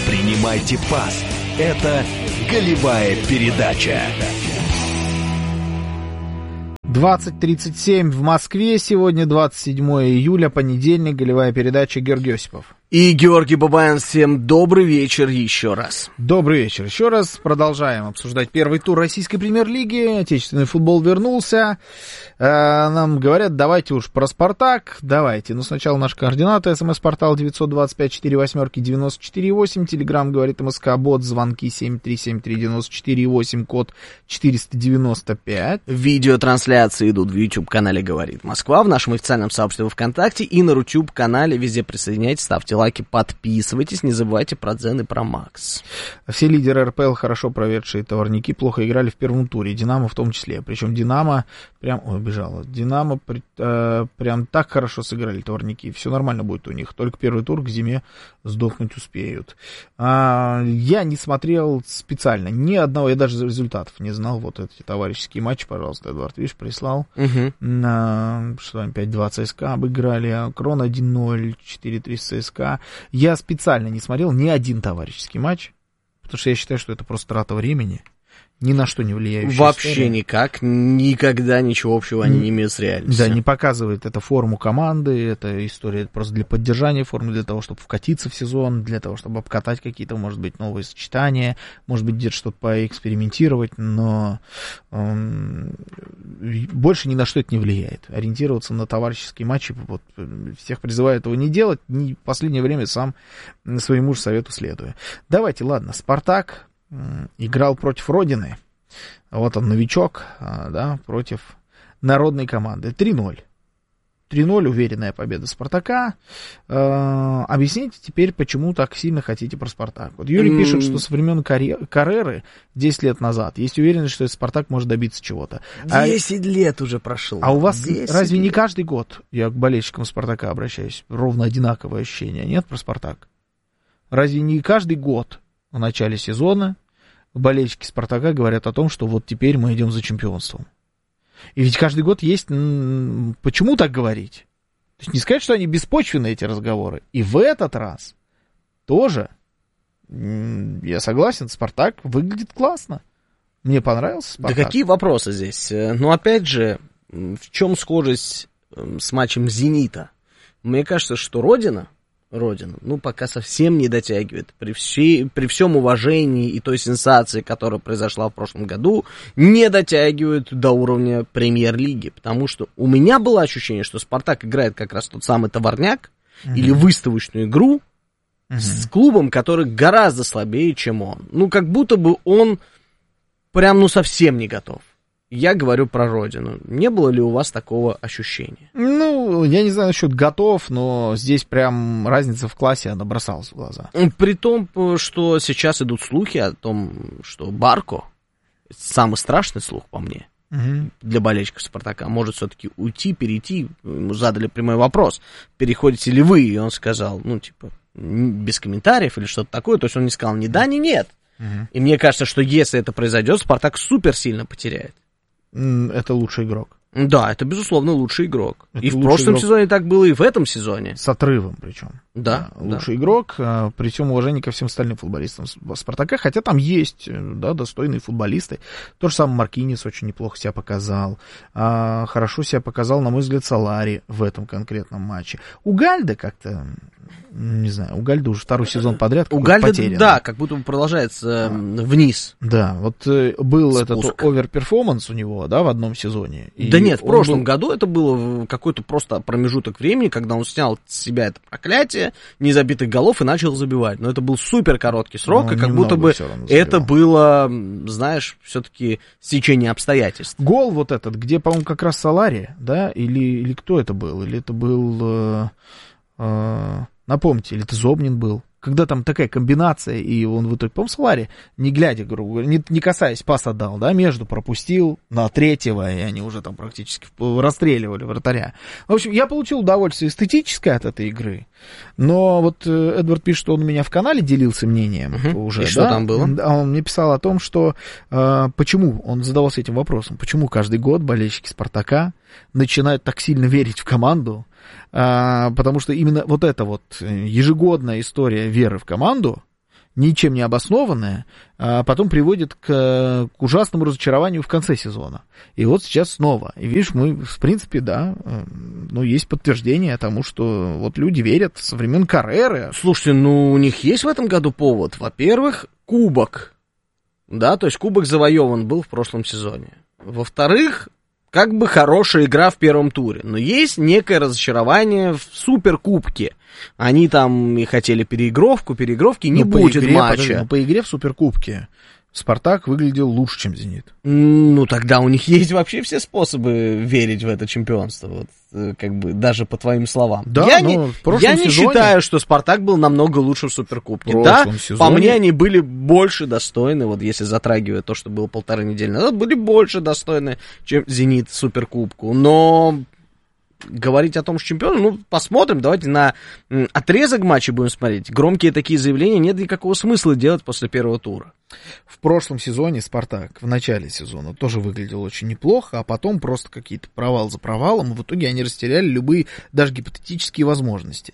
Принимайте пас. Это голевая передача. 20:37 в Москве. Сегодня 27 июля, понедельник. Голевая передача. Георгий Осипов. И Георгий Бабаян. Всем добрый вечер еще раз. Добрый вечер еще раз. Продолжаем обсуждать первый тур российской премьер-лиги. Отечественный футбол вернулся. Нам говорят, давайте уж про «Спартак». Давайте. Но сначала наши координаты. СМС-портал 925-48-94-8. Телеграм говорит МСК-бот. Звонки 7373-94-8. Код 495. Видеотрансляции идут в YouTube-канале «Говорит Москва», в нашем официальном сообществе ВКонтакте и на Рутюб-канале. Везде присоединяйтесь, ставьте лайки, подписывайтесь. Не забывайте про Дзен и про Макс. Все лидеры РПЛ, хорошо проведшие товарники, плохо играли в первом туре. Динамо в том числе. Причем Динамо прям... Ой, бежало. Динамо прям так хорошо сыграли товарники. Все нормально будет у них. Только первый тур к зиме сдохнуть успеют. Я не смотрел специально ни одного. Я даже результатов не знал. Вот эти товарищеские матчи, пожалуйста, Эдуард, видишь, прислал. Что там 5-2 ЦСКА обыграли. Крон 1-0, 4-3 ЦСКА. Я специально не смотрел ни один товарищеский матч, потому что я считаю, что это просто трата времени, ни на что не влияющая Вообще история. никак, никогда ничего общего они не имеют с реальностью. Да, не показывает это форму команды, это история просто для поддержания формы, для того, чтобы вкатиться в сезон, для того, чтобы обкатать какие-то, может быть, новые сочетания, может быть, где-то что-то поэкспериментировать, но больше ни на что это не влияет. Ориентироваться на товарищеские матчи, вот, всех призываю этого не делать, в последнее время сам своему же совету следую. Давайте, ладно, «Спартак» играл против Родины. Вот он, новичок, да, против народной команды. 3-0. 3-0, уверенная победа «Спартака». Объясните теперь, почему так сильно хотите про «Спартак». Вот Юрий пишет, что со времен Карреры 10 лет назад есть уверенность, что «Спартак» может добиться чего-то. 10 лет уже прошло. А у вас разве не каждый год, я к болельщикам «Спартака» обращаюсь, ровно одинаковое ощущение, нет, про «Спартак»? Разве не каждый год в начале сезона болельщики «Спартака» говорят о том, что вот теперь мы идем за чемпионством? И ведь каждый год есть... Почему так говорить? То есть не сказать, что они беспочвенны, эти разговоры. И в этот раз тоже, я согласен, «Спартак» выглядит классно. Мне понравился «Спартак». Да какие вопросы здесь? Ну, опять же, в чем схожесть с матчем «Зенита»? Мне кажется, что Родина, ну, пока совсем не дотягивает. При всем уважении и той сенсации, которая произошла в прошлом году, не дотягивает до уровня премьер-лиги. Потому что у меня было ощущение, что «Спартак» играет как раз тот самый товарняк или выставочную игру с клубом, который гораздо слабее, чем он. Ну, как будто бы он прям, ну, совсем не готов. Я говорю про Родину. Не было ли у вас такого ощущения? Ну, я не знаю насчет готов, но здесь прям разница в классе, она бросалась в глаза. При том, что сейчас идут слухи о том, что Барко, самый страшный слух по мне, для болельщиков «Спартака», может все-таки уйти, перейти. Ему задали прямой вопрос, переходите ли вы, и он сказал, ну, типа, без комментариев или что-то такое. То есть он не сказал ни да, ни нет. И мне кажется, что если это произойдет, «Спартак» супер сильно потеряет. Это лучший игрок. Да, это, безусловно, лучший игрок. Это и в прошлом игрок. сезоне так было, и в этом сезоне. С отрывом причем. Да. Лучший игрок, при всем уважении ко всем остальным футболистам «Спартака», хотя там есть, да, достойные футболисты. То же самое Маркинис очень неплохо себя показал. Хорошо себя показал, на мой взгляд, Солари в этом конкретном матче. У Гальда как-то, не знаю, у Гальда уже второй сезон подряд у Гальда, потерян. да, как будто бы продолжается вниз. Да, вот был Спуск. этот оверперформанс у него, да, в одном сезоне. Да нет, в прошлом году это было какой-то просто промежуток времени, когда он снял с себя это проклятие незабитых голов и начал забивать. Но это был супер короткий срок, и как будто бы это было, знаешь, все-таки стечение обстоятельств. Гол вот этот, где, по-моему, как раз Солари, да, или кто это был? Или это был, напомните, или это Зобнин был? Когда там такая комбинация, и он в итоге, по-моему, Солари, не глядя, грубо говоря, не касаясь, пас отдал, да, между пропустил на третьего, и они уже там практически расстреливали вратаря. В общем, я получил удовольствие эстетическое от этой игры, но вот Эдвард пишет, что он у меня в канале делился мнением уже. И что там было? Он мне писал о том, что почему, он задавался этим вопросом, почему каждый год болельщики «Спартака» начинают так сильно верить в команду, потому что именно вот эта вот ежегодная история веры в команду ничем не обоснованное, а потом приводит к ужасному разочарованию в конце сезона. И вот сейчас снова. И видишь, мы, в принципе, да, ну, есть подтверждение тому, что вот люди верят со времен Карреры. Слушайте, ну, у них есть в этом году повод. Во-первых, кубок. Да, то есть кубок завоеван был в прошлом сезоне. Во-вторых, как бы хорошая игра в первом туре. Но есть некое разочарование в суперкубке. Они там и хотели переигровки, не будет матча. Подожди, по игре в суперкубке Спартак выглядел лучше, чем Зенит. Ну, тогда у них есть вообще все способы верить в это чемпионство. Вот, как бы, даже по твоим словам. Да, я не считаю, что Спартак был намного лучше в суперкубке. Да, по мне они были больше достойны, вот если затрагивая то, что было 1,5 недели назад, были больше достойны, чем Зенит в суперкубку. Но говорить о том, что чемпион, ну, посмотрим, давайте на отрезок матча будем смотреть. Громкие такие заявления нет никакого смысла делать после первого тура. В прошлом сезоне Спартак в начале сезона тоже выглядел очень неплохо, а потом просто какие-то провал за провалом, и в итоге они растеряли любые, даже гипотетические возможности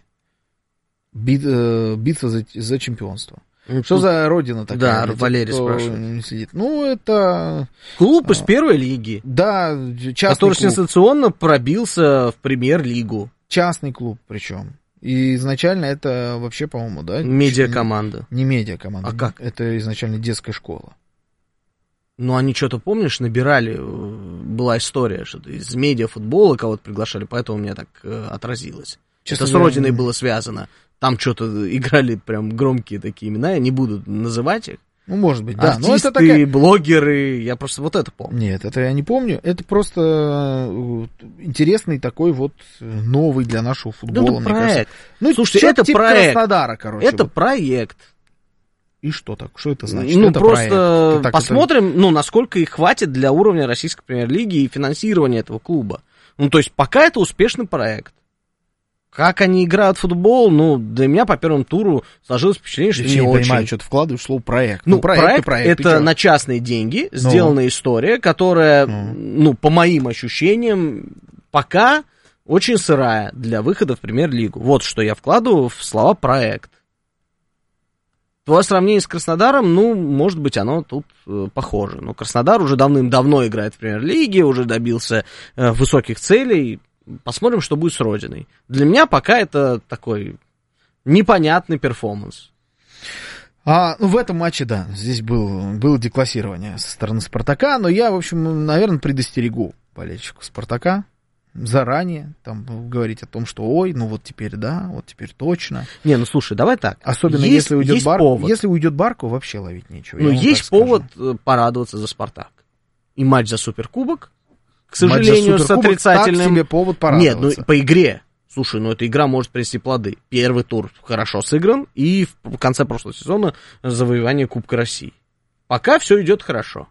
биться за чемпионство. Что за родина такая? Да, Валерий спрашивает. Сидит. Ну, это... Клуб из первой лиги. Да, частный который клуб. Сенсационно пробился в премьер-лигу. Частный клуб причем. И изначально это вообще, по-моему, да? Медиакоманда. Не медиакоманда. А как? Это изначально детская школа. Ну, они что-то, помнишь, набирали, была история, что из медиафутбола кого-то приглашали, поэтому у меня так отразилось. Честно, это с родиной было связано. Там что-то играли прям громкие такие имена, я не буду называть их. Ну, может быть, да. Артисты, но это такая... блогеры, я просто вот это помню. Нет, это я не помню. Это просто интересный такой вот новый для нашего футбола, Ну, это проект. Ну, слушайте, это типа проект. Краснодара, короче. Это вот. проект. И что так? Что это значит? Ну, это просто проект. посмотрим, ну, насколько их хватит для уровня российской премьер-лиги и финансирования этого клуба. Ну, то есть, пока это успешный проект. Как они играют в футбол, ну, для меня по первому туру сложилось впечатление, что не очень. Понимаю, что ты вкладываешь в слово проект. Ну, проект это на частные деньги сделанная история, которая, ну, по моим ощущениям, пока очень сырая для выхода в премьер-лигу. Вот что я вкладываю в слова «проект». Твое сравнение с Краснодаром, ну, может быть, оно тут похоже. Но Краснодар уже давным-давно играет в премьер-лиге, уже добился высоких целей. Посмотрим, что будет с Родиной. Для меня пока это такой непонятный перформанс. Ну, в этом матче, да, здесь было деклассирование со стороны Спартака, но я, в общем, наверное, предостерегу болельщиков Спартака заранее, там, говорить о том, что, ой, ну вот теперь да, вот теперь точно. Не, ну слушай, давай так. Особенно если уйдет Барко. Если уйдет Барко, вообще ловить нечего. Ну, есть повод порадоваться за Спартак. И матч за Суперкубок, к сожалению, с отрицательным... Так себе повод порадоваться. Нет, ну по игре. Слушай, ну эта игра может принести плоды. Первый тур хорошо сыгран, и в конце прошлого сезона завоевание Кубка России. Пока все идет хорошо.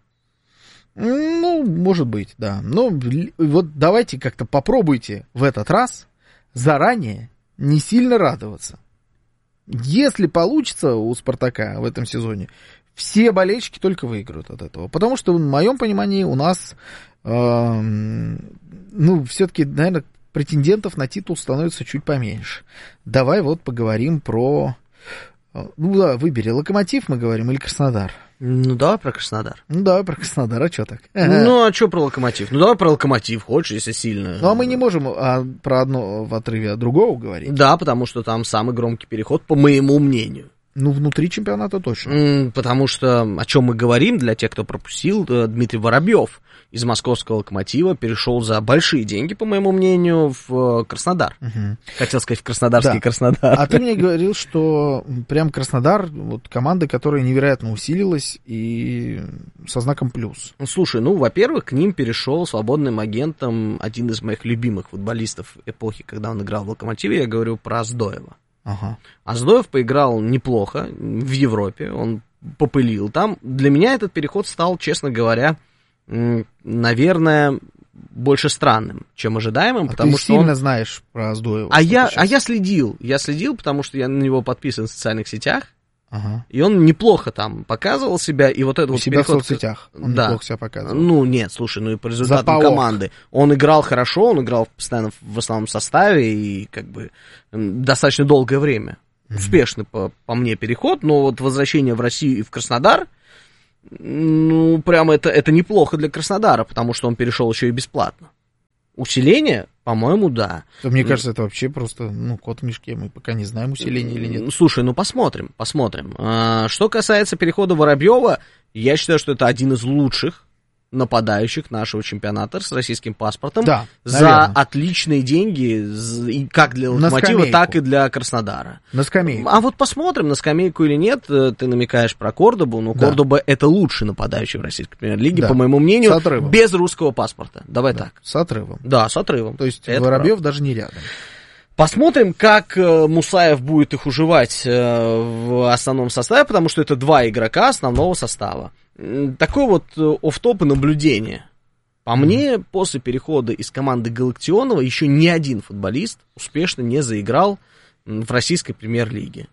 Ну, может быть, да. Но вот давайте как-то попробуйте в этот раз заранее не сильно радоваться. Если получится у Спартака в этом сезоне, все болельщики только выиграют от этого. Потому что, в моем понимании, у нас, ну, все-таки, наверное, претендентов на титул становится чуть поменьше. Давай вот поговорим про... Ну да, выбери, Локомотив мы говорим или Краснодар? Ну давай про Краснодар. Ну давай про Краснодар, а что так? Ну а что про Локомотив? Ну давай про Локомотив, хочешь, если сильно. Ну а мы не можем про одно в отрыве от другого говорить. Да, потому что там самый громкий переход, по моему мнению. Ну, внутри чемпионата точно. Потому что, о чем мы говорим, для тех, кто пропустил, Дмитрий Воробьев из московского «Локомотива» перешел за большие деньги, по моему мнению, в Краснодар. Угу. Хотел сказать, в Краснодарский Краснодар. А ты мне говорил, что прям Краснодар, вот команда, которая невероятно усилилась и со знаком плюс. Слушай, ну, во-первых, к ним перешел свободным агентом один из моих любимых футболистов эпохи, когда он играл в «Локомотиве», я говорю про Аздоева. Ага. Аздоев поиграл неплохо в Европе, он попылил там. Для меня этот переход стал, честно говоря, наверное, больше странным, чем ожидаемым, потому ты что сильно знаешь про Аздоева. А я следил, потому что я на него подписан в социальных сетях. Ага. И он неплохо там показывал себя, и вот это вот себя переход... в соцсетях он да. неплохо себя показывал. Ну, нет, слушай, ну и по результатам команды. Он играл хорошо, он играл постоянно в основном составе и как бы достаточно долгое время. успешный, по мне, переход, но вот возвращение в Россию и в Краснодар, ну, прямо это неплохо для Краснодара, потому что он перешел еще и бесплатно. Усиление, по-моему, да. То, мне кажется, это вообще просто, кот в мешке. Мы пока не знаем, усиление или нет. Слушай, посмотрим. Что касается перехода Воробьева, я считаю, что это один из лучших нападающих нашего чемпионата с российским паспортом. Да, за отличные деньги, как для Локомотива, так и для Краснодара. На скамейку. А вот посмотрим, на скамейку или нет. Ты намекаешь про Кордобу, но да. Кордоба это лучший нападающий в российской премьер-лиге, да. По моему мнению, без русского паспорта. Давай так. С отрывом. Да, с отрывом. То есть Воробьев даже не рядом. Посмотрим, как Мусаев будет их уживать в основном составе, потому что это 2 игрока основного состава. Такой вот офф-топ и наблюдение. По мне, после перехода из команды Галактионова еще ни один футболист успешно не заиграл в российской премьер-лиге.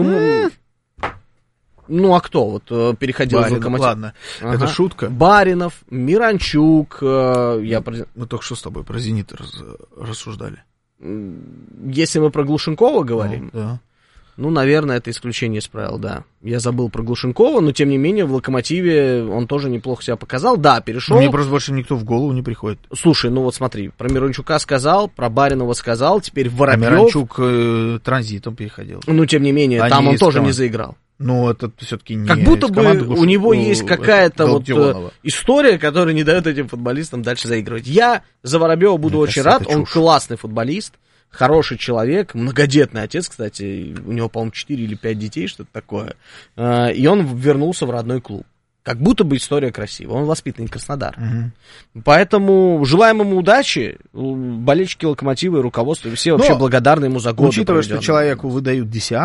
А кто вот переходил Баринов, в Локомотив? Ладно, это шутка. Баринов, Миранчук. Мы только что с тобой про «Зенит» рассуждали. Если мы про Глушенкова говорим, да. Наверное, это исключение из правил, да. Я забыл про Глушенкова, но, тем не менее, в «Локомотиве» он тоже неплохо себя показал. Да, перешел. Мне просто больше никто в голову не приходит. Слушай, смотри, про Миранчука сказал, про Баринова сказал, теперь Воробьев. Миранчук транзитом переходил. Тем не менее, там он тоже не заиграл. Это все-таки не... Как будто бы у него есть какая-то история, которая не дает этим футболистам дальше заигрывать. Я за Воробьева буду очень рад, он классный футболист, хороший человек, многодетный отец, кстати, у него, по-моему, 4 или 5 детей, что-то такое, и он вернулся в родной клуб. Как будто бы история красивая, он воспитанник Краснодара. Поэтому желаем ему удачи, болельщики Локомотива и руководство, все вообще благодарны ему за год. Учитывая, что человеку выдают 10,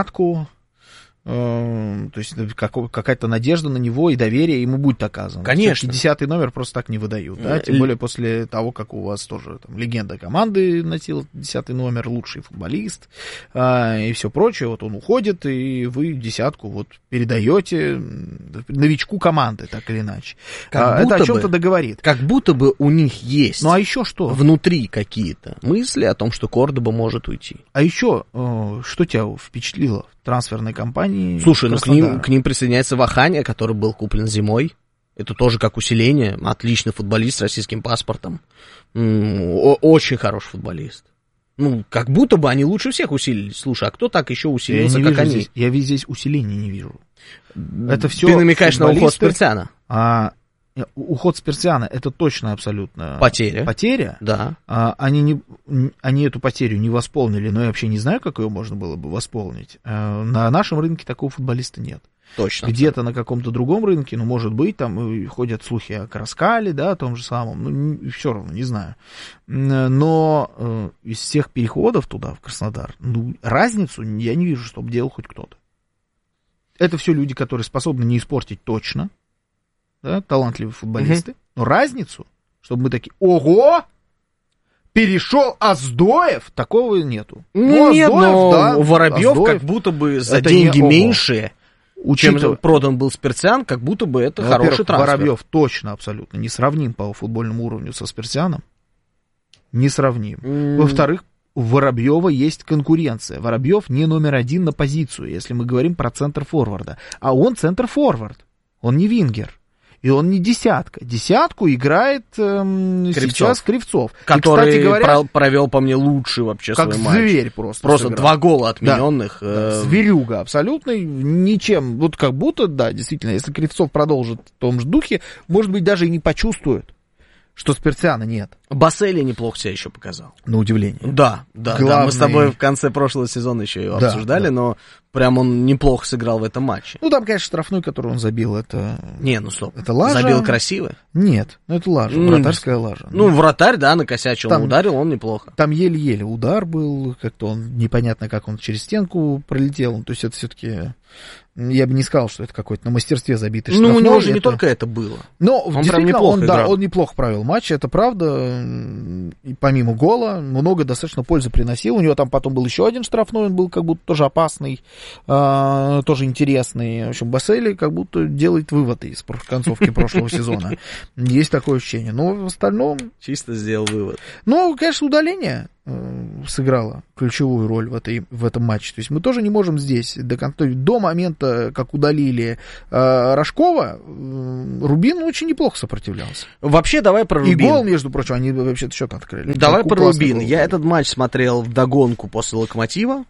то есть какая-то надежда на него и доверие ему будет оказано. Конечно. 10-й номер просто так не выдают, да? Тем более после того, как у вас тоже легенда команды носила 10-й номер, лучший футболист и все прочее. Вот он уходит, и вы 10 передаете новичку команды, так или иначе. Это о чем-то договорит. Как будто бы у них есть. А еще что? Внутри какие-то мысли о том, что Кордоба может уйти. А еще, что тебя впечатлило в трансферной кампании? Слушай, к ним присоединяется Ваханя, который был куплен зимой. Это тоже как усиление. Отличный футболист с российским паспортом. Очень хороший футболист. Как будто бы они лучше всех усилились. Слушай, а кто так еще усилился, как они? Я здесь усиления не вижу. Это все. Ты намекаешь на уход Спиртяна? Уход Спиртяна — это точно абсолютно потеря. Да. Они эту потерю не восполнили, но я вообще не знаю, как ее можно было бы восполнить. На нашем рынке такого футболиста нет. Точно. Где-то на каком-то другом рынке, может быть, там ходят слухи о Караскале, да, о том же самом, все равно, не знаю. Но из всех переходов туда, в Краснодар, разницу я не вижу, чтобы делал хоть кто-то. Это все люди, которые способны не испортить точно, да, талантливые футболисты, но разницу, чтобы мы такие, ого, перешел Оздоев, такого нету. Нет, но Воробьев как будто бы за деньги меньше, чем продан был Спиртян, как будто бы это хороший трансфер. Воробьев точно абсолютно не сравним по футбольному уровню со Спиртяном. Не сравним. Во-вторых, у Воробьева есть конкуренция. Воробьев не номер 1 на позицию, если мы говорим про центр-форварда. А он центр-форвард. Он не вингер. И он не десятка. Десятку играет сейчас Кривцов. Который, и, кстати говоря, провел по мне лучший вообще свой матч. Как зверь просто. Просто сыграл. 2 гола отмененных. Да. Зверюга абсолютный. Ничем. Вот как будто, да, действительно, если Кривцов продолжит в том же духе, может быть, даже и не почувствует, что Спиртяна нет. Бассели неплохо себя еще показал. На удивление. Да. Мы с тобой в конце прошлого сезона еще его обсуждали, но прям он неплохо сыграл в этом матче. Там, конечно, штрафной, который он забил, это... стоп. Это лажа. Забил красиво? Нет, это лажа, вратарская лажа. Вратарь, да, накосячил, он ударил, он неплохо. Там еле-еле удар был, как-то он, непонятно, как он через стенку пролетел, то есть это все-таки... Я бы не сказал, что это какой-то на мастерстве забитый штрафной. У него же не только это было. Но он действительно он неплохо провел матч, это правда. И помимо гола, много достаточно пользы приносил. У него там потом был еще один штрафной, он был как будто тоже опасный. тоже интересный. В общем, Басели как будто делает выводы из концовки прошлого сезона. Есть такое ощущение. Но в остальном... Чисто сделал вывод. Ну, конечно, удаление сыграло ключевую роль в этом матче. То есть мы тоже не можем здесь до момента, как удалили Рожкова, Рубин очень неплохо сопротивлялся. Вообще, давай про Рубин. И гол, между прочим, они вообще-то счет открыли. Давай про Рубин. Я этот матч смотрел вдогонку после Локомотива,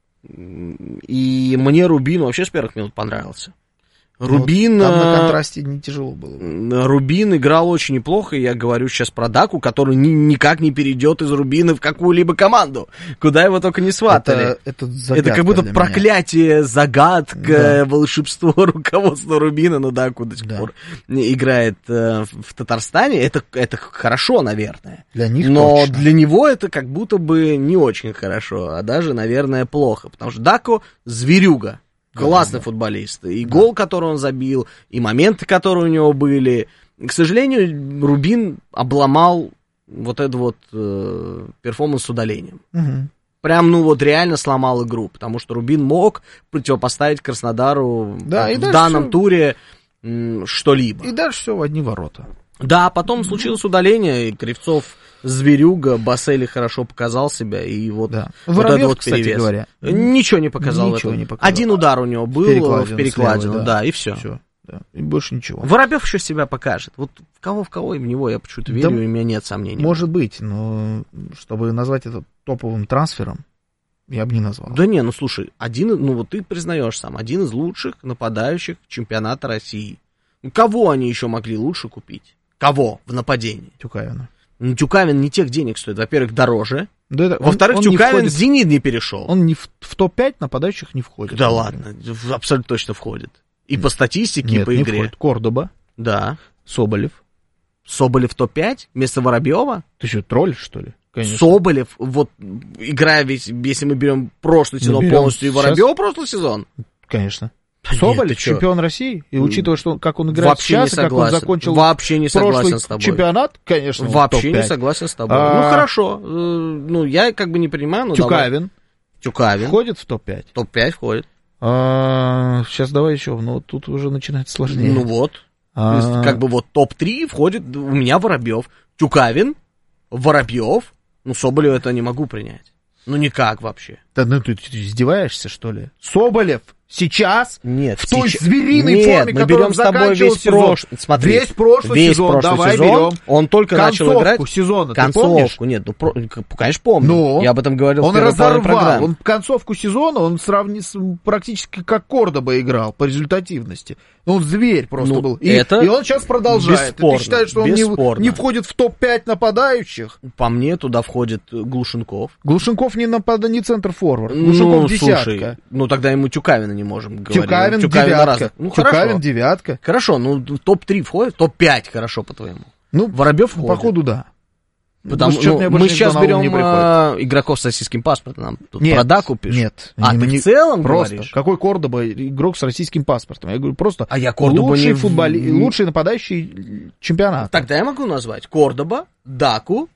и мне Рубин вообще с первых минут понравился. Рубин... Там на контрасте не тяжело было. Рубин играл очень неплохо, и я говорю сейчас про Даку, который никак не перейдет из Рубина в какую-либо команду, куда его только не сватали. Это как будто проклятие, загадка, волшебство руководства Рубина, но Даку до сих пор играет в Татарстане. Это хорошо, наверное. Для них но точно. Для него это как будто бы не очень хорошо, а даже, наверное, плохо, потому что Даку зверюга. Классный футболист. И гол, который он забил, и моменты, которые у него были. К сожалению, Рубин обломал вот этот вот перформанс с удалением. Угу. Прям, реально сломал игру, потому что Рубин мог противопоставить Краснодару в данном туре что-либо. И дальше все в одни ворота. Да, потом случилось удаление, и Кривцов зверюга, Басели хорошо показал себя, и вот, Воробьев, это вот кстати перевес. Говоря, ничего не показал. Один удар у него был в перекладину, слева, и все. Да. И больше ничего. Воробьев еще себя покажет. Вот в кого и в него я почему-то верю, и у меня нет сомнений. Может быть, но чтобы назвать это топовым трансфером, я бы не назвал. Да не, слушай, ты признаешь сам, один из лучших нападающих чемпионата России. Кого они еще могли лучше купить? Кого в нападении? Тюкавина. Тюкавин не тех денег стоит. Во-первых, дороже. Да, во-вторых, Тюкавин в «Зенит» не перешел. Он не в топ-5 нападающих не входит. Да ладно, абсолютно точно входит. И по статистике, и по игре. Входит. Кордоба. Да. Соболев. Соболев топ-5 вместо Воробьева? Ты что, тролль, что ли? Конечно. Соболев, играя если мы берем прошлый сезон полностью, и Воробьева прошлый сезон? Конечно. Соболев, чемпион России, и учитывая, что как он играет вообще сейчас, и как он закончил прошлый с тобой. Чемпионат, конечно, вообще не согласен с тобой. Хорошо, я как бы не понимаю, но Тюкавин. Тюкавин. Входит в топ-5? Топ-5 входит. Сейчас давай еще, тут уже начинается сложнее. Как бы топ-3 входит у меня Воробьев. Тюкавин, Воробьев, Соболев это не могу принять. Никак вообще. Да ты издеваешься, что ли? Соболев сейчас нет, в той звериной форме, мы берем с тобой весь прошлый. Смотри, весь прошлый сезон. Давай берем. Он только начал играть. Сезона, концовку нет, конечно, помню. Я об этом говорил в первой программе. Он концовку сезона, он практически как Кордоба играл по результативности. Он зверь просто был. И он сейчас продолжает. Бесспорно, ты считаешь, что он не входит в топ-5 нападающих? По мне, туда входит Глушенков. Глушенков не центр-форвард. Глушенков десятка. Слушай, тогда ему Тюкавина не можем говорить. Тюкавин девятка. Тюкавин девятка. Хорошо, топ-3 входит, топ-5 хорошо, по-твоему. Воробьев входит. Походу, да. Потому что мы сейчас берем игроков с российским паспортом. Нам тут про Даку пишут. Нет. Ты в целом просто говоришь? Какой Кордоба игрок с российским паспортом? Я говорю, просто лучший лучший нападающий чемпионата. Тогда я могу назвать Кордоба, Даку,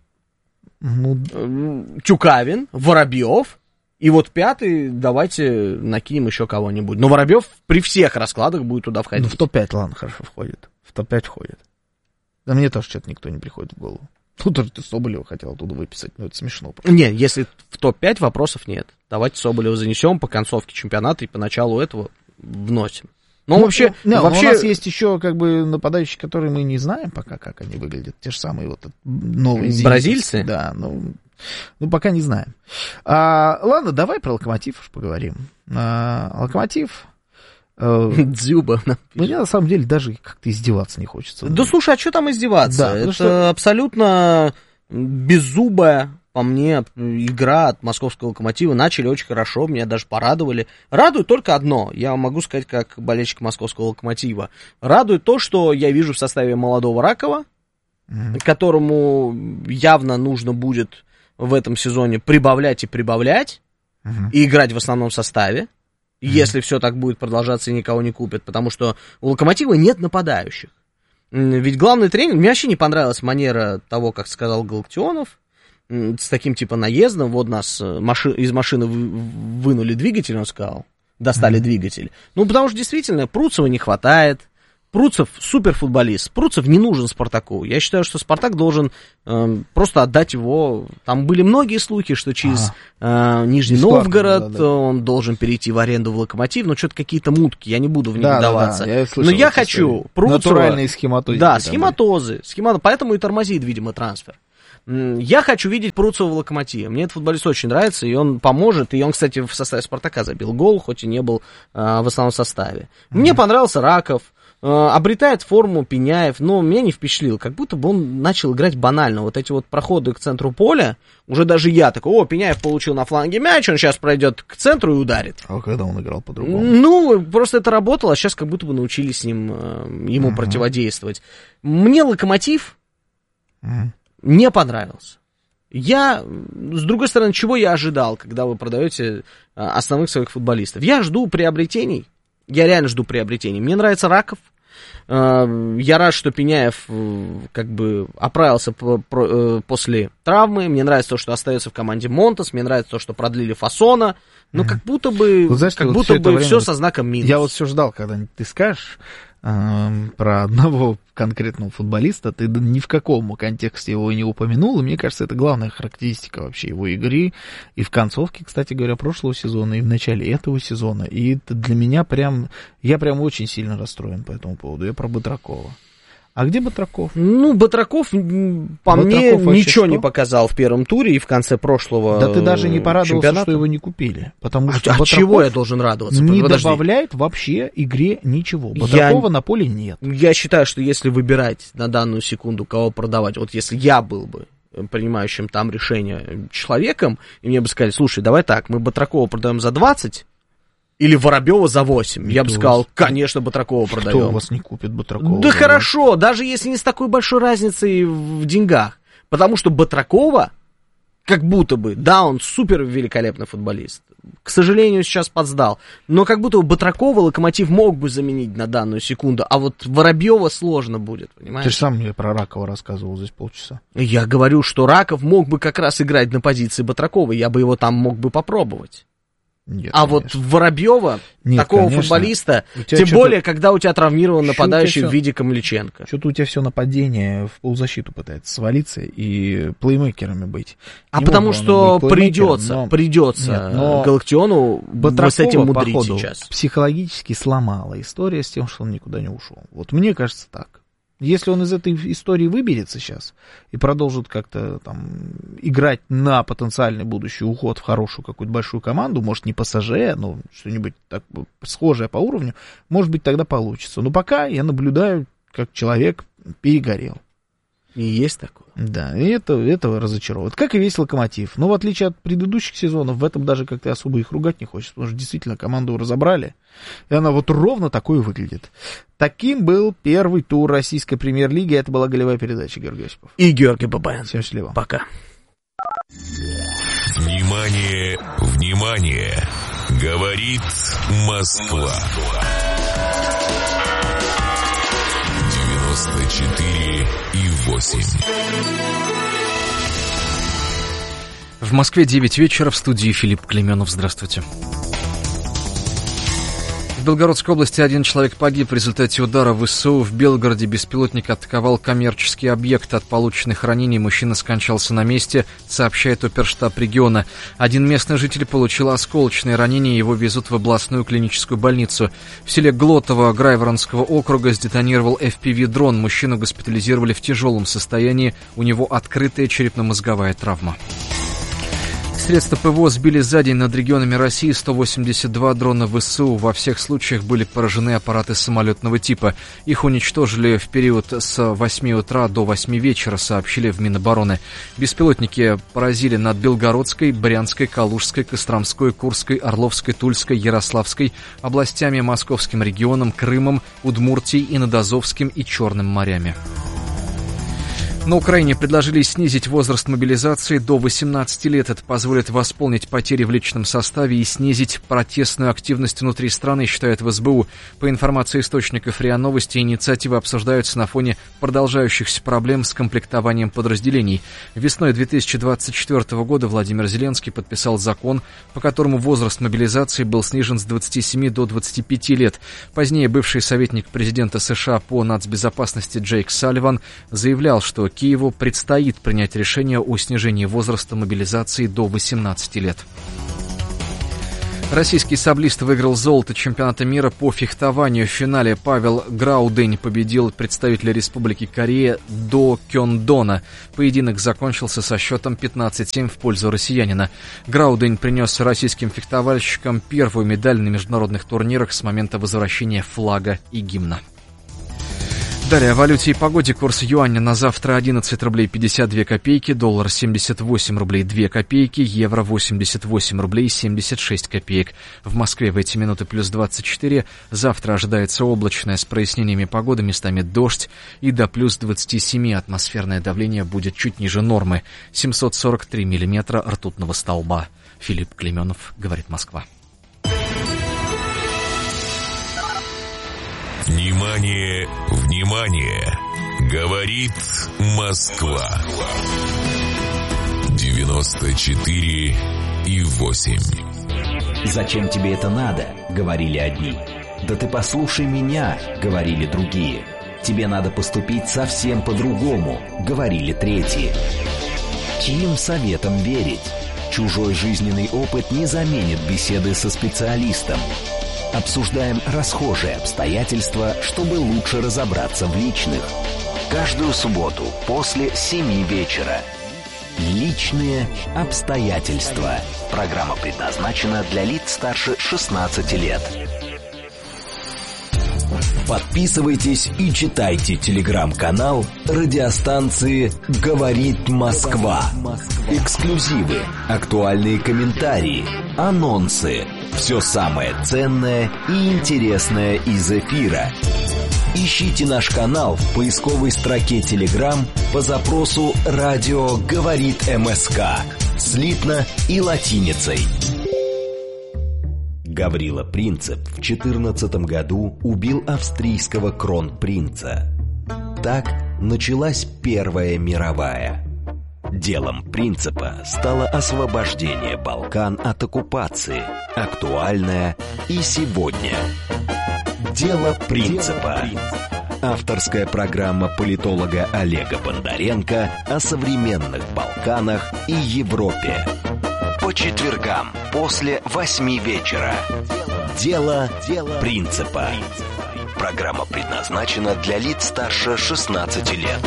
Тюкавин, Воробьев. И пятый, давайте накинем еще кого-нибудь. Но Воробьев при всех раскладах будет туда входить. В топ-5, ладно, хорошо входит. В топ-5 входит. Да мне тоже что-то никто не приходит в голову. Тут ты Соболева хотел оттуда выписать, но это смешно. Просто. Нет, если в топ-5 вопросов нет. Давайте Соболева занесем по концовке чемпионата и по началу этого вносим. Вообще... у нас есть еще нападающие, которые мы не знаем пока, как они выглядят. Те же самые новые бразильцы? Да, пока не знаем. Ладно, давай про Локомотив поговорим. Локомотив... Дзюба. Мне на самом деле даже как-то издеваться не хочется. Да слушай, а что там издеваться? Да, это абсолютно беззубая, по мне, игра от московского Локомотива. Начали очень хорошо, меня даже порадовали. Радует только одно, я могу сказать как болельщик московского Локомотива. Радует то, что я вижу в составе молодого Ракова, которому явно нужно будет в этом сезоне прибавлять и прибавлять, и играть в основном составе. Если все так будет продолжаться и никого не купят, потому что у Локомотива нет нападающих. Ведь главный тренер... Мне вообще не понравилась манера того, как сказал Галактионов, с таким наездом. Нас из машины вынули двигатель, он сказал. достали двигатель. Ну, потому что действительно Пруцева не хватает. Пруцев суперфутболист. Пруцев не нужен Спартаку. Я считаю, что Спартак должен просто отдать его. Там были многие слухи, что через Нижний Новгород он должен перейти в аренду в Локомотив. Но что-то какие-то мутки. Я не буду в них вдаваться. Но я хочу Пруцева. Натуральные схематозы. Да, схематозы. Поэтому и тормозит, видимо, трансфер. Я хочу видеть Пруцева в Локомотиве. Мне этот футболист очень нравится, и он поможет. И он, кстати, в составе Спартака забил гол, хоть и не был в основном составе. Мне понравился Раков. Обретает форму Пеняев, но меня не впечатлил, как будто бы он начал играть банально. Вот эти вот проходы к центру поля, уже даже я такой, Пеняев получил на фланге мяч, он сейчас пройдет к центру и ударит. А когда он играл по-другому? Ну, просто это работало, а сейчас как будто бы научились ему противодействовать. Мне Локомотив не понравился. Я, с другой стороны, чего я ожидал, когда вы продаете основных своих футболистов? Я жду приобретений. Я реально жду приобретений. Мне нравится Раков. Я рад, что Пеняев как бы оправился после травмы. Мне нравится то, что остается в команде Монтес. Мне нравится то, что продлили Фасона. Но как будто бы, вот, знаешь, как будто бы все со знаком минус. Я вот все ждал, когда ты скажешь про одного конкретного футболиста, ты ни в каком контексте его не упомянул, и мне кажется, это главная характеристика вообще его игры, и в концовке, кстати говоря, прошлого сезона, и в начале этого сезона, и это для меня я прям очень сильно расстроен по этому поводу, я про Батракова. А где Батраков? Ну, Батраков, по мне, ничего не показал в первом туре и в конце прошлого Да ты даже не порадовался, что его не купили. Потому что Батраков чего я должен радоваться? Не добавляет вообще игре ничего. Батракова на поле нет. Я считаю, что если выбирать на данную секунду, кого продавать, вот если я был бы принимающим там решение человеком, и мне бы сказали, слушай, давай так, мы Батракова продаем за 20, или Воробьева за 8. Я бы сказал, конечно, Батракова продаем. Кто у вас не купит Батракова? Да хорошо, даже если не с такой большой разницей в деньгах. Потому что Батракова, как будто бы, да, он супер великолепный футболист. К сожалению, сейчас подсдал. Но как будто бы Батракова Локомотив мог бы заменить на данную секунду. А вот Воробьева сложно будет, понимаешь? Ты же сам мне про Ракова рассказывал здесь полчаса. Я говорю, что Раков мог бы как раз играть на позиции Батракова. Я бы его там мог бы попробовать. Нет, а конечно. Вот Воробьева, такого конечно. Футболиста, тем более, когда у тебя травмирован нападающий в виде Камличенко. Что-то у тебя все нападение в полузащиту пытается свалиться и плеймейкерами быть. А потому что придется Галактиону с этим мудрить походу, сейчас. Психологически сломала история с тем, что он никуда не ушел. Вот мне кажется так. Если он из этой истории выберется сейчас и продолжит как-то там играть на потенциальный будущий уход в хорошую какую-то большую команду, может не ПСЖ, но что-нибудь так схожее по уровню, может быть тогда получится. Но пока я наблюдаю, как человек перегорел. И есть такое. Да, и это разочаровывает. Как и весь Локомотив. Но в отличие от предыдущих сезонов, в этом даже как-то особо их ругать не хочется, потому что действительно команду разобрали, и она вот ровно такой выглядит. Таким был первый тур российской премьер-лиги. Это была голевая передача, Георгий Осипов. И Георгий Бабаян. Всем счастливо. Пока. Внимание, внимание! Говорит Москва. 94,8. В Москве 9 вечера, в студии Филипп Клейменов. Здравствуйте. В Белгородской области один человек погиб в результате удара ВСУ. В Белгороде беспилотник атаковал коммерческий объект. От полученных ранений мужчина скончался на месте, сообщает оперштаб региона. Один местный житель получил осколочные ранения, его везут в областную клиническую больницу. В селе Глотово Грайворонского округа сдетонировал FPV-дрон. Мужчину госпитализировали в тяжелом состоянии, у него открытая черепно-мозговая травма. Средства ПВО сбили за день над регионами России 182 дрона ВСУ. Во всех случаях были поражены аппараты самолетного типа. Их уничтожили в период с 8 утра до 8 вечера, сообщили в Минобороны. Беспилотники поразили над Белгородской, Брянской, Калужской, Костромской, Курской, Орловской, Тульской, Ярославской областями, Московским регионом, Крымом, Удмуртией и над Азовским и Черным морями. На Украине предложили снизить возраст мобилизации до 18 лет. Это позволит восполнить потери в личном составе и снизить протестную активность внутри страны, считают в СБУ. По информации источников РИА Новости, инициативы обсуждаются на фоне продолжающихся проблем с комплектованием подразделений. Весной 2024 года Владимир Зеленский подписал закон, по которому возраст мобилизации был снижен с 27 до 25 лет. Позднее бывший советник президента США по нацбезопасности Джейк Салливан заявлял, что Киеву предстоит принять решение о снижении возраста мобилизации до 18 лет. Российский саблист выиграл золото чемпионата мира по фехтованию. В финале Павел Граудень победил представителя Республики Корея До Кёндона. Поединок закончился со счетом 15-7 в пользу россиянина. Граудень принес российским фехтовальщикам первую медаль на международных турнирах с момента возвращения флага и гимна. Далее о валюте и погоде. Курс юаня на завтра 11 рублей 52 копейки, доллар 78 рублей 2 копейки, евро 88 рублей 76 копеек. В Москве в эти минуты плюс 24. Завтра ожидается облачное с прояснениями погоды, местами дождь и до плюс 27. Атмосферное давление будет чуть ниже нормы. 743 миллиметра ртутного столба. Филипп Клейменов, говорит Москва. Внимание, внимание! Говорит Москва. 94,8. «Зачем тебе это надо?» — говорили одни. «Да ты послушай меня!» — говорили другие. «Тебе надо поступить совсем по-другому!» — говорили третьи. Чьим советом верить? Чужой жизненный опыт не заменит беседы со специалистом. Обсуждаем расхожие обстоятельства, чтобы лучше разобраться в личных. Каждую субботу после 7 вечера. Личные обстоятельства. Программа предназначена для лиц старше 16 лет. Подписывайтесь и читайте телеграм-канал радиостанции «Говорит Москва». Эксклюзивы, актуальные комментарии, анонсы. Все самое ценное и интересное из эфира. Ищите наш канал в поисковой строке Telegram по запросу «Радио говорит МСК» слитно и латиницей. Гаврила Принцип в 14 году убил австрийского кронпринца. Так началась Первая мировая. Делом Принципа стало освобождение Балкан от оккупации, актуальное и сегодня. Дело Принципа. Авторская программа политолога Олега Бондаренко о современных Балканах и Европе. По четвергам после 8 вечера. Дело Принципа. Программа предназначена для лиц старше 16 лет.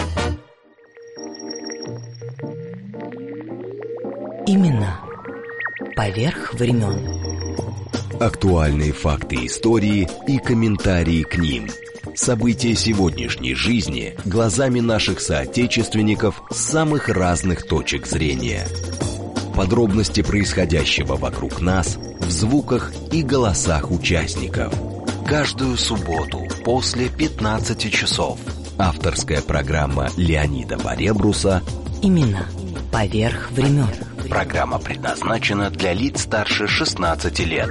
Именно поверх времен. Актуальные факты истории и комментарии к ним. События сегодняшней жизни глазами наших соотечественников с самых разных точек зрения. Подробности происходящего вокруг нас в звуках и голосах участников. Каждую субботу после 15 часов. Авторская программа Леонида Баребруса Именно поверх времен. Программа предназначена для лиц старше 16 лет.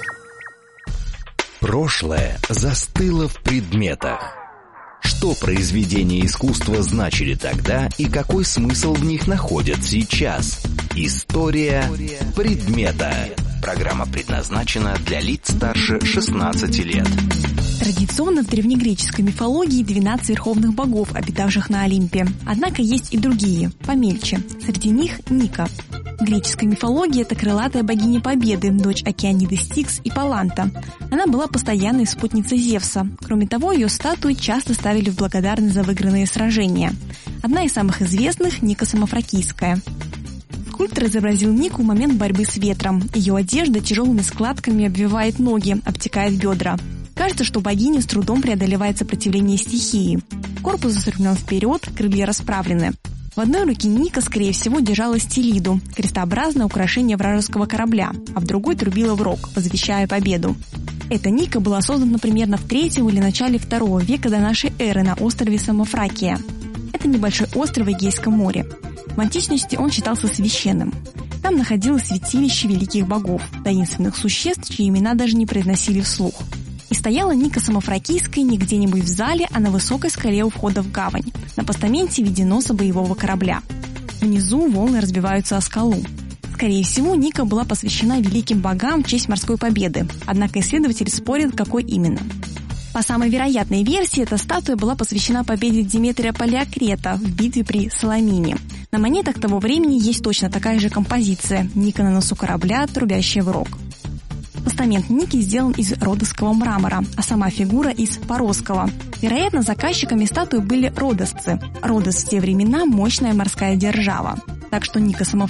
Прошлое застыло в предметах. Что произведения искусства значили тогда и какой смысл в них находят сейчас? История предмета. Программа предназначена для лиц старше 16 лет. Традиционно в древнегреческой мифологии 12 верховных богов, обитавших на Олимпе. Однако есть и другие, помельче. Среди них Ника. В греческой мифологии это крылатая богиня Победы, дочь Океаниды Стикс и Паланта. Она была постоянной спутницей Зевса. Кроме того, ее статуи часто ставили в благодарность за выигранные сражения. Одна из самых известных – Ника Самофракийская. Скульптор изобразил Нику в момент борьбы с ветром. Ее одежда тяжелыми складками обвивает ноги, обтекает бедра. Кажется, что богиня с трудом преодолевает сопротивление стихии. Корпус устремлен вперед, крылья расправлены. В одной руке Ника, скорее всего, держала стелиду, крестообразное украшение вражеского корабля, а в другой трубила в рог, возвещая победу. Эта Ника была создана примерно в III или начале II века до нашей эры на острове Самофракия. Это небольшой остров в Эгейском море. В античности он считался священным. Там находилось святилище великих богов, таинственных существ, чьи имена даже не произносили вслух. И стояла Ника Самофракийская не где-нибудь в зале, а на высокой скале у входа в гавань. На постаменте в виде носа боевого корабля. Внизу волны разбиваются о скалу. Скорее всего, Ника была посвящена великим богам в честь морской победы, однако исследователи спорят, какой именно. По самой вероятной версии, эта статуя была посвящена победе Диметрия Полиокрета в битве при Саламине. На монетах того времени есть точно такая же композиция – Ника на носу корабля, трубящая в рог. Постамент Ники сделан из родосского мрамора, а сама фигура из поросского. Вероятно, заказчиками статуи были родосцы. Родос в те времена – мощная морская держава. Так что Ника